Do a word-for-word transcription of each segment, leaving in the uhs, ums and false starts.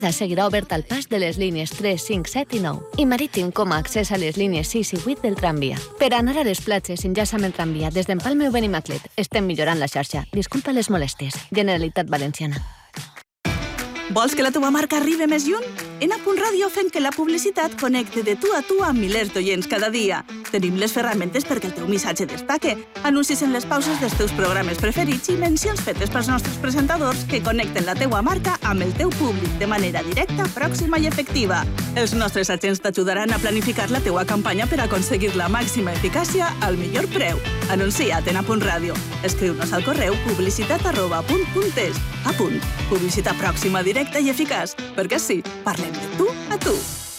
Seguirà obert al pas de les línies tres, cinc, set i nou i Marítim com a accés a les línies sis i vuit del tramvia. Per anar a les platges enllaça amb el tramvia des d'Empalme o Benimaclet. Estem millorant la xarxa. Disculpa les molèsties. Generalitat Valenciana. Vols que la teva marca arribi més lluny? En A Punt Ràdio fem que la publicitat connecti de tu a tu amb milers d'oients cada dia. Tenim les ferramentes perquè el teu missatge destaque, anuncis en les pauses dels teus programes preferits i mencions fetes pels nostres presentadors que connecten la teua marca amb el teu públic de manera directa, pròxima i efectiva. Els nostres agents t'ajudaran a planificar la teua campanya per aconseguir la màxima eficàcia al millor preu. Anuncia't en A Punt Ràdio. Escriu-nos al correu publicitat arroba apunt punt es. A Punt. Publicitat pròxima, directa i eficaç. Perquè sí, parlem de tu a tu.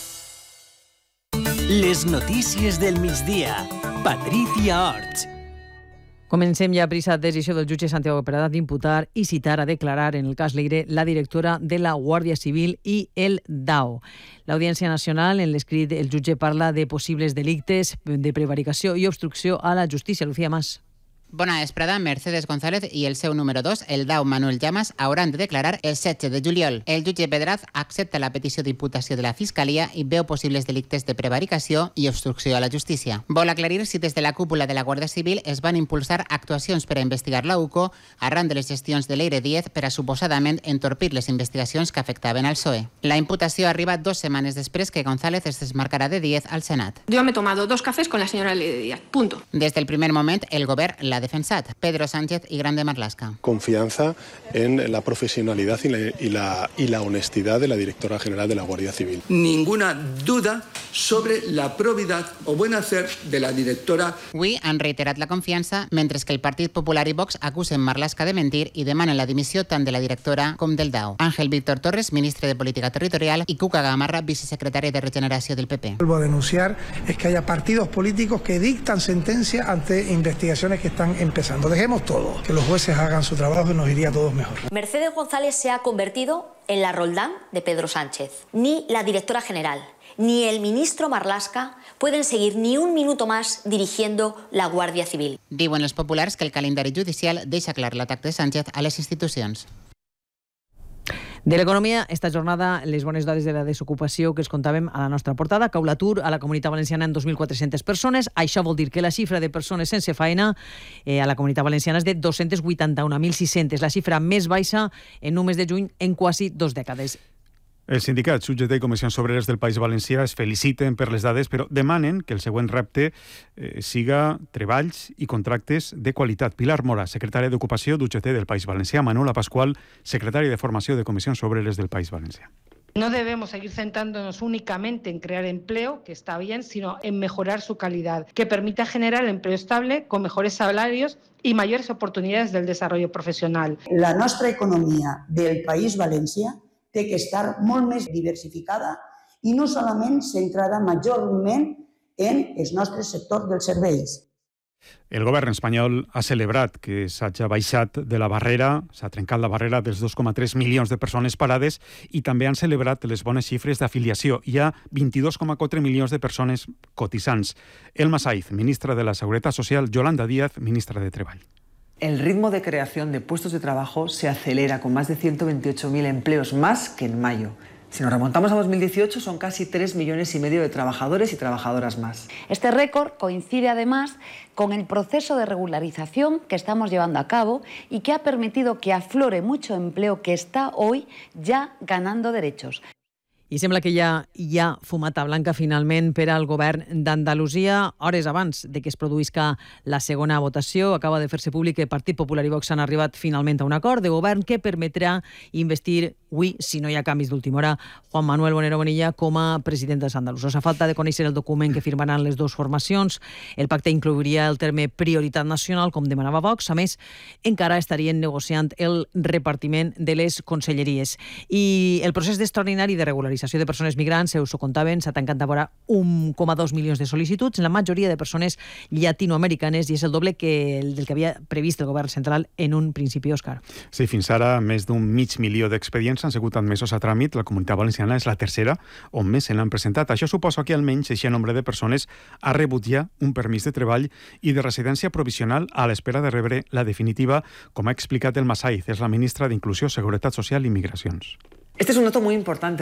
Les notícies del migdia. Patricia Orts. Comencem ja a prisa decisió del jutge Santiago Pereda d'imputar i citar a declarar en el cas Leire la directora de la Guàrdia Civil i el D A O. L'Audiència Nacional, en l'escrit, el jutge parla de possibles delictes de prevaricació i obstrucció a la justícia. Lucía Mas. Bona vesprada, Mercedes González i el seu número dos, el D A O Manuel Llamas, hauran de declarar el setze de juliol. El jutge Pedraz accepta la petició d'imputació de la Fiscalia i veu possibles delictes de prevaricació i obstrucció a la justícia. Vol aclarir si des de la cúpula de la Guàrdia Civil es van impulsar actuacions per a investigar la U C O arran de les gestions de Leire Díez per a suposadament entorpir les investigacions que afectaven al P S O E. La imputació arriba dos setmanes després que González es desmarcarà de Díez al Senat. Yo me he tomado dos cafés con la señora Leire Díez, punto. Des del primer moment, el govern la defensat, Pedro Sánchez y Grande Marlaska. Confianza en la profesionalidad y la, y, la, y la honestidad de la directora general de la Guardia Civil. Ninguna duda sobre la probidad o buen hacer de la directora. Avui han reiterat la confiança, mentre que el Partit Popular i Vox acusen Marlaska de mentir i demanen la dimissió tant de la directora com del D A O. Ángel Víctor Torres, ministre de Política Territorial, y Cuca Gamarra, vicesecretaria de Regeneración del P P. Vuelvo a denunciar es que haya partidos políticos que dictan sentencia ante investigaciones que están empezando. Dejemos todo, que los jueces hagan su trabajo y nos iría a todos mejor. Mercedes González se ha convertido en la Roldán de Pedro Sánchez. Ni la directora general ni el ministro Marlaska pueden seguir ni un minuto más dirigiendo la Guàrdia Civil. Diuen els populars que el calendari judicial deixa clar l'atac de Sánchez a les institucions. De l'economia, esta jornada, les bones dades de la desocupació que es contàvem a la nostra portada. Cau l'atur a la Comunitat Valenciana en dos mil quatre-centes persones. Això vol dir que la xifra de persones sense feina eh, a la Comunitat Valenciana és de dos-cents vuitanta-un mil sis-cents, la xifra més baixa en un mes de juny en quasi dos dècades. Els sindicats U G T i Comissions Obreres del País Valencià es feliciten per les dades, però demanen que el següent repte eh, siga treballs i contractes de qualitat. Pilar Mora, secretària d'Ocupació d'U G T del País Valencià, Manuela Pascual, secretària de Formació de Comissions Obreres del País Valencià. No debemos seguir centrándonos únicamente en crear empleo, que está bien, sino en mejorar su calidad, que permita generar empleo estable con mejores salarios y mayores oportunidades del desarrollo profesional. La nostra economia del País Valencià té que estar molt més diversificada i no solament centrada majorment en els nostres sectors dels serveis. El govern espanyol ha celebrat que s'hagi baixat de la barrera, s'ha trencat la barrera dels dos coma tres milions de persones parades i també han celebrat les bones xifres d'afiliació. Hi ha vint-i-dos coma quatre milions de persones cotitzants. Elma Saiz, ministra de la Seguretat Social, Yolanda Díaz, ministra de Treball. El ritmo de creación de puestos de trabajo se acelera con más de ciento veintiocho mil empleos más que en mayo. Si nos remontamos a dos mil dieciocho, son casi tres millones y medio de trabajadores y trabajadoras más. Este récord coincide además con el proceso de regularización que estamos llevando a cabo y que ha permitido que aflore mucho empleo que está hoy ya ganando derechos. I sembla que ja hi ha fumata blanca finalment per al govern d'Andalusia. Hores abans de que es produïsca la segona votació, acaba de fer-se públic que Partit Popular i Vox han arribat finalment a un acord de govern que permetrà investir avui, si no hi ha canvis d'última hora, Juan Manuel Bonero Bonilla com a president dels andalusos. A falta de conèixer el document que firmaran les dues formacions, el pacte inclouria el terme prioritat nacional, com demanava Vox. A més, encara estarien negociant el repartiment de les conselleries. I el procés d'extraordinari de regularització de persones migrants, us ho contaven, s'ha tancat a vora un coma dos milions de sol·licituds, la majoria de persones llatinoamericanes, i és el doble que el del que havia previst el govern central en un principi, Òscar. Sí, fins ara més d'un mig milió d'expedients han sigut admesos a tràmit. La Comunitat Valenciana és la tercera on més se n'han presentat. Això suposa que almenys aquest nombre de persones ha rebut ja un permís de treball i de residència provisional a l'espera de rebre la definitiva, com ha explicat Elma Saiz, és la ministra d'Inclusió, Seguretat Social i Migracions. Este es un dato muy importante.